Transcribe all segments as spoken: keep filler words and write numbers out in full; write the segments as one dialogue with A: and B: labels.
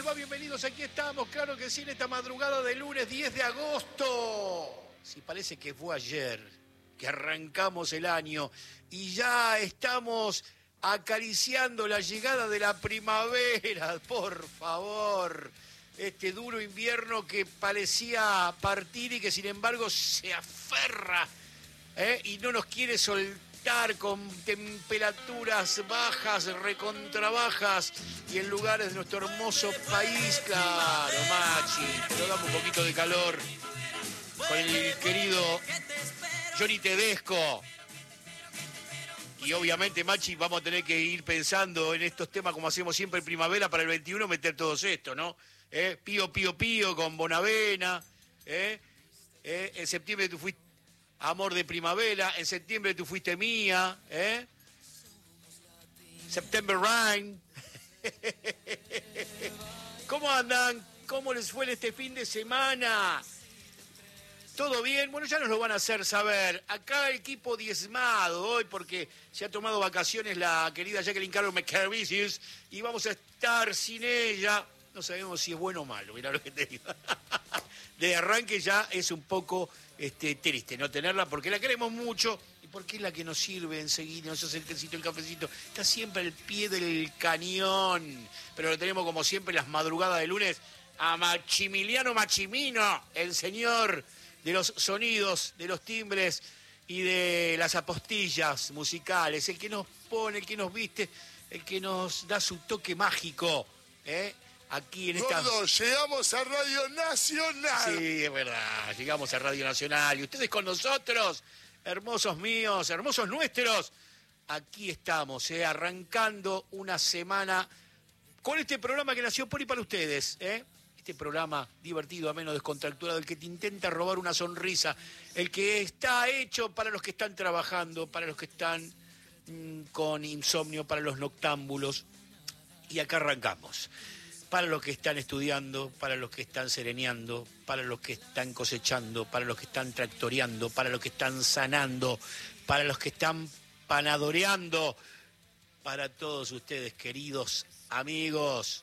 A: va? Bienvenidos, aquí estamos, claro que sí, en esta madrugada de lunes diez de agosto. Sí, parece que fue ayer que arrancamos el año y ya estamos acariciando la llegada de la primavera, por favor. Este duro invierno que parecía partir y que sin embargo se aferra, ¿eh? Y no nos quiere soltar con temperaturas bajas, recontrabajas y en lugares de nuestro hermoso país. Claro, Machi, pero dame un poquito de calor con el querido Johnny Tedesco. Y obviamente, Machi, vamos a tener que ir pensando en estos temas como hacemos siempre en primavera para el veintiuno, meter todos estos, ¿no? ¿Eh? Pío, pío, pío con Bonavena. ¿Eh? ¿Eh? En septiembre tú fuiste amor de primavera. En septiembre tú fuiste mía. ¿Eh? September Rain. ¿Cómo andan? ¿Cómo les fue este fin de semana? ¿Todo bien? Bueno, ya nos lo van a hacer saber. Acá el equipo diezmado hoy porque se ha tomado vacaciones la querida Jacqueline Carlos McCarvicius y vamos a estar sin ella. No sabemos si es bueno o malo, mirá lo que te digo. De arranque ya es un poco este, triste no tenerla porque la queremos mucho y porque es la que nos sirve enseguida, nos hace el tecito, el cafecito. Está siempre al pie del cañón. Pero lo tenemos como siempre las madrugadas de lunes a Maximiliano Machimino, el señor de los sonidos, de los timbres y de las apostillas musicales, el que nos pone, el que nos viste, el que nos da su toque mágico, ¿eh? Aquí en esta...
B: Gordo, llegamos a Radio Nacional.
A: Sí, es verdad, llegamos a Radio Nacional y ustedes con nosotros, hermosos míos, hermosos nuestros, aquí estamos, ¿eh? Arrancando una semana con este programa que nació por y para ustedes, ¿eh? Este programa divertido, ameno, descontracturado, el que te intenta robar una sonrisa, el que está hecho para los que están trabajando, para los que están mmm, con insomnio, para los noctámbulos. Y acá arrancamos. Para los que están estudiando, para los que están sereneando, para los que están cosechando, para los que están tractoreando, para los que están sanando, para los que están panadoreando, para todos ustedes, queridos amigos.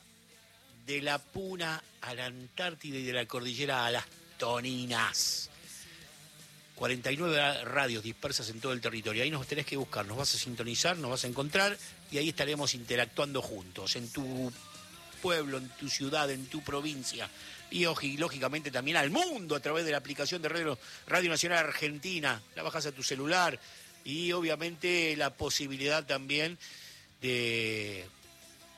A: De la Puna a la Antártida y de la cordillera a las Toninas. cuarenta y nueve radios dispersas en todo el territorio. Ahí nos tenés que buscar, nos vas a sintonizar, nos vas a encontrar y ahí estaremos interactuando juntos, en tu pueblo, en tu ciudad, en tu provincia. Y lógicamente también al mundo a través de la aplicación de Radio, Radio Nacional Argentina. La bajas a tu celular y obviamente la posibilidad también de